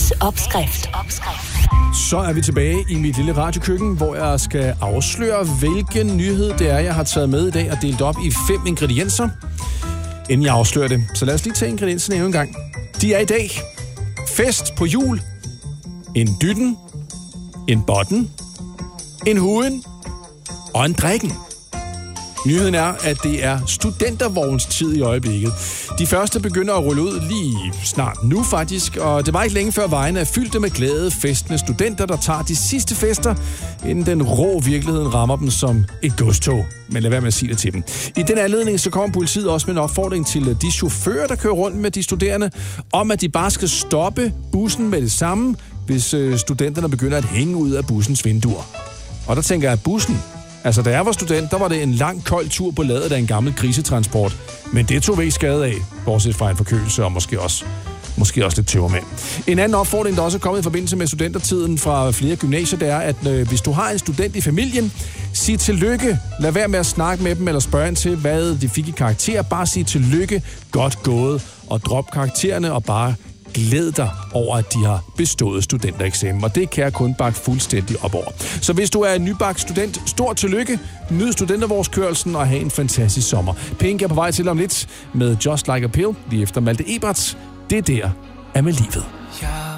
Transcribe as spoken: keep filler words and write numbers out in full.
Ugens opskrift. Så er vi tilbage i mit lille radiokøkken, hvor jeg skal afsløre, hvilken nyhed det er, jeg har taget med i dag og delt op i fem ingredienser, inden jeg afslører det. Så lad os lige tage ingredienserne endnu en gang. De er i dag: fest på jul, en dytten, en botten, en huen og en drikken. Nyheden er, at det er studentervogns tid i øjeblikket. De første begynder at rulle ud lige snart nu faktisk, og det var ikke længe før vejene er fyldte med glade, festende studenter, der tager de sidste fester, inden den rå virkeligheden rammer dem som et godstog. Men lad være med at sige det til dem. I den anledning så kommer politiet også med en opfordring til de chauffører, der kører rundt med de studerende, om at de bare skal stoppe bussen med det samme, hvis studenterne begynder at hænge ud af bussens vinduer. Og der tænker jeg, at bussen... Altså, da jeg var student, der var det en lang, kold tur på ladet af en gammel grisetransport. Men det tog vi ikke skade af, bortset fra en forkølelse og måske også, måske også lidt tøvermand. En anden opfordring, der også er kommet i forbindelse med studentertiden fra flere gymnasier, det er, at øh, hvis du har en student i familien, sig tillykke. Lad være med at snakke med dem eller spørge ind til, hvad de fik i karakter. Bare sig tillykke, godt gået, og drop karaktererne og bare glæd dig over, at de har bestået studentereksamen, og det kan jeg kun bakke fuldstændig op over. Så hvis du er en nybagt student, stort tillykke, nyd studentervogskørelsen og have en fantastisk sommer. Pink er på vej til om lidt med Just Like a Pill, lige efter Malte Eberts. Det der er med livet.